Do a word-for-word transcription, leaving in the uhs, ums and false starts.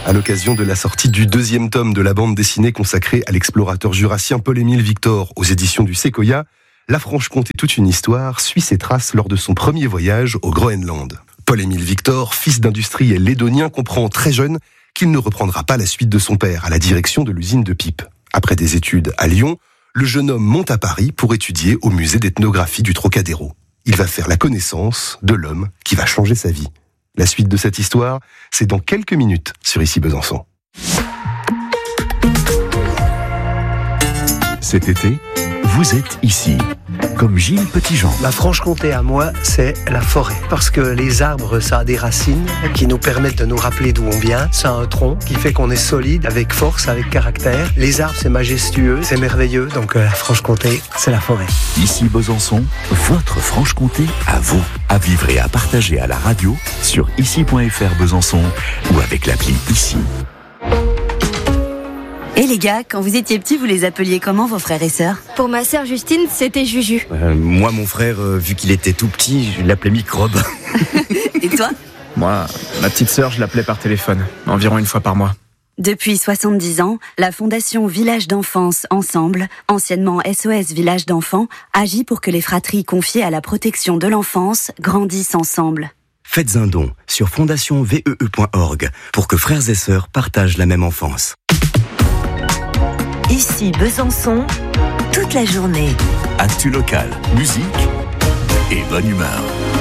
À l'occasion de la sortie du deuxième tome de la bande dessinée consacrée à l'explorateur jurassien Paul-Émile Victor aux éditions du Séquoia, La Franche-Comté toute une histoire suit ses traces lors de son premier voyage au Groenland. Paul-Émile Victor, fils d'industriel lédonien, comprend très jeune qu'il ne reprendra pas la suite de son père à la direction de l'usine de pipe. Après des études à Lyon, le jeune homme monte à Paris pour étudier au musée d'ethnographie du Trocadéro. Il va faire la connaissance de l'homme qui va changer sa vie. La suite de cette histoire, c'est dans quelques minutes sur Ici Besançon. Cet été, vous êtes ici, comme Gilles Petitjean. La Franche-Comté à moi, c'est la forêt. Parce que les arbres, ça a des racines qui nous permettent de nous rappeler d'où on vient. Ça a un tronc qui fait qu'on est solide, avec force, avec caractère. Les arbres, c'est majestueux, c'est merveilleux. Donc euh, la Franche-Comté, c'est la forêt. Ici Besançon, votre Franche-Comté à vous. À vivre et à partager à la radio, sur ici point f r Besançon ou avec l'appli Ici. Et les gars, quand vous étiez petits, vous les appeliez comment, vos frères et sœurs ? Pour ma sœur Justine, c'était Juju. Euh, moi, mon frère, euh, vu qu'il était tout petit, je l'appelais Microbe. Et toi ? Moi, ma petite sœur, je l'appelais par téléphone, environ une fois par mois. Depuis soixante-dix ans, la Fondation Village d'Enfance Ensemble, anciennement S O S Village d'Enfants, agit pour que les fratries confiées à la protection de l'enfance grandissent ensemble. Faites un don sur fondation v e e point org pour que frères et sœurs partagent la même enfance. Ici Besançon, toute la journée. Actu local, musique et bonne humeur.